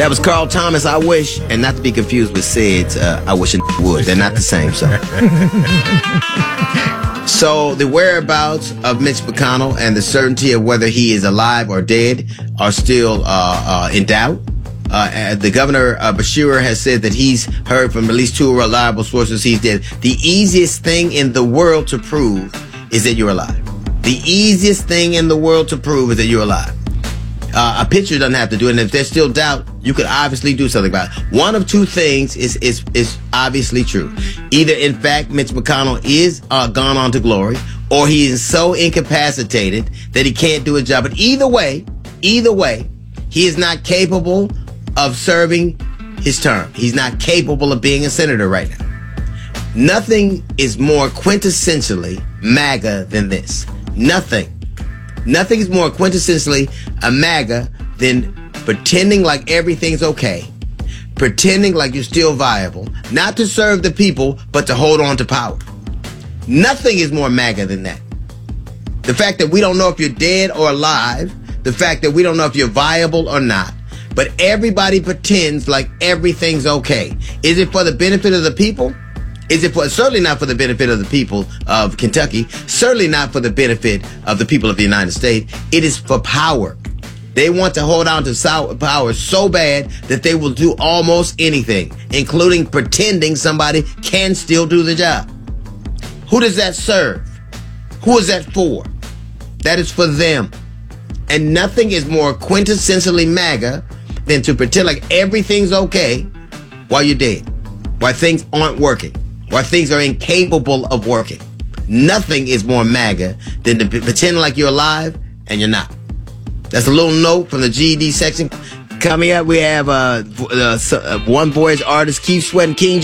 That was Carl Thomas, I Wish, and not to be confused with Sid's I Wish a Would. They're not the same, so. So the whereabouts of Mitch McConnell and the certainty of whether he is alive or dead are still in doubt. The governor, Bashir, has said that he's heard from at least 2 reliable sources he's dead. The easiest thing in the world to prove is that you're alive. The easiest thing in the world to prove is that you're alive. A picture doesn't have to do it, and if there's still doubt, you could obviously do something about it. One of 2 things is obviously true. Either, in fact, Mitch McConnell is gone on to glory, or he is so incapacitated that he can't do his job. But either way, he is not capable of serving his term. He's not capable of being a senator right now. Nothing is more quintessentially MAGA than this. Nothing is more quintessentially a MAGA than pretending like everything's okay, pretending like you're still viable, not to serve the people, but to hold on to power. Nothing is more MAGA than that. The fact that we don't know if you're dead or alive, the fact that we don't know if you're viable or not, but everybody pretends like everything's okay. Is it for the benefit of the people? Is it certainly not for the benefit of the people of Kentucky, certainly not for the benefit of the people of the United States. It is for power. They want to hold on to power so bad that they will do almost anything, including pretending somebody can still do the job. Who does that serve? Who is that for? That is for them. And nothing is more quintessentially MAGA than to pretend like everything's okay while you're dead, while things aren't working, while things are incapable of working. Nothing is more MAGA than to pretend like you're alive and you're not. That's a little note from the GED section. Coming up, we have One Voyage artist Keith Sweat and King